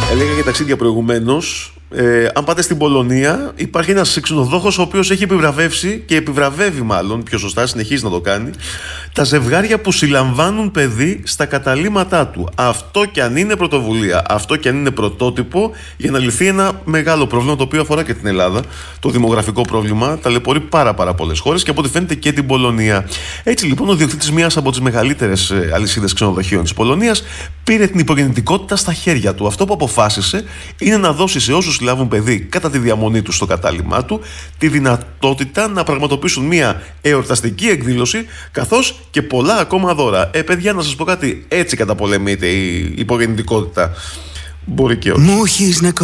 Έλεγα για ταξίδια προηγουμένως. Αν πάτε στην Πολωνία, υπάρχει ένας ξενοδόχος ο οποίος έχει επιβραβεύσει και επιβραβεύει, μάλλον πιο σωστά, συνεχίζει να το κάνει, τα ζευγάρια που συλλαμβάνουν παιδί στα καταλύματά του. Αυτό κι αν είναι πρωτοβουλία, αυτό κι αν είναι πρωτότυπο για να λυθεί ένα μεγάλο πρόβλημα το οποίο αφορά και την Ελλάδα. Το δημογραφικό πρόβλημα ταλαιπωρεί πάρα πολλές χώρες και από ό,τι φαίνεται και την Πολωνία. Έτσι λοιπόν, ο ιδιοκτήτης μιας από τις μεγαλύτερες αλυσίδες ξενοδοχείων της Πολωνίας πήρε την υπογεννητικότητα στα χέρια του. Αυτό που αποφάσισε είναι να δώσει σε όσους συλλάβουν παιδί κατά τη διαμονή του στο κατάλημά του τη δυνατότητα να πραγματοποιήσουν μια εορταστική εκδήλωση, καθώς και πολλά ακόμα δώρα. Παιδιά, να σας πω κάτι, έτσι καταπολεμείται η υπογεννητικότητα. Μπορεί και όχι.